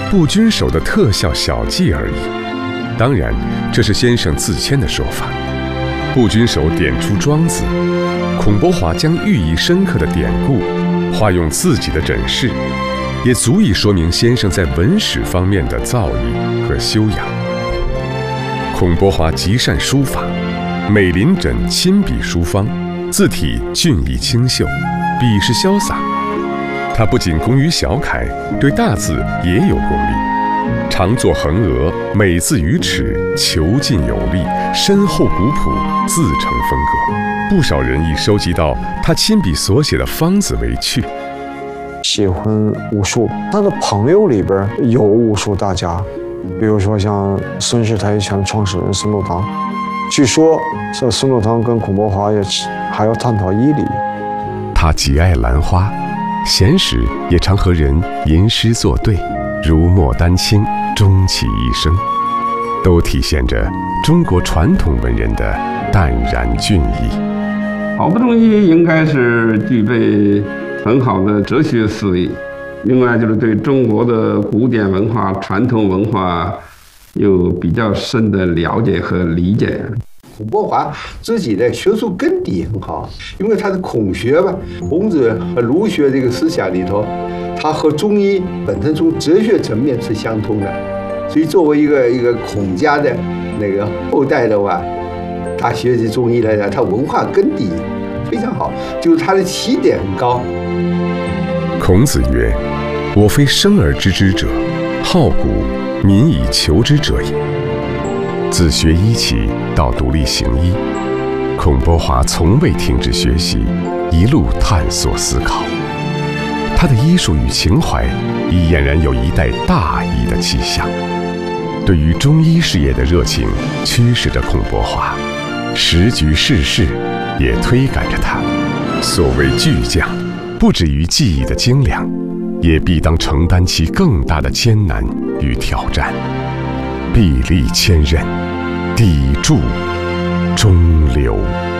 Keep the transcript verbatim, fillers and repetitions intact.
不均手的特效小技而已。当然，这是先生自谦的说法。不均手点出庄子，孔伯华将寓意深刻的典故化用自己的诊室，也足以说明先生在文史方面的造诣和修养。孔伯华极善书法，美临枕亲笔书方，字体俊逸清秀，笔势潇洒。他不仅工于小楷，对大字也有功力，常作横额，美字于齿，遒劲有力，深厚古朴，自成风格。不少人以收集到他亲笔所写的方子为趣。 喜欢武术，他的朋友里边有武术大家，比如说像孙氏太极拳创始人孙禄堂，据说这孙禄堂跟孔伯华也还要探讨医理。 他极爱兰花，闲时也常和人吟诗作对，如墨丹青，终其一生，都体现着中国传统文人的淡然俊逸。 好不容易应该是具备很好的哲学思维，另外就是对中国的古典文化、传统文化有比较深的了解和理解。 孔伯华自己的学术根底很好，因为他的孔学吧，孔子和儒学这个思想里头，他和中医本身从哲学层面是相通的，所以作为一个一个孔家的那个后代的话，他学习中医来讲，他文化根底非常好，就是他的起点很高。 孔子曰：“我非生而知之者，好古，民以求之者也。”自学医起到独立行医，孔伯华从未停止学习，一路探索思考。他的医术与情怀已俨然有一代大医的气象。对于中医事业的热情驱使着孔伯华，时局世事也推赶着他。所谓巨匠，不止于技艺的精良，也必当承担起更大的艰难与挑战。砥砺千仞，砥柱中流。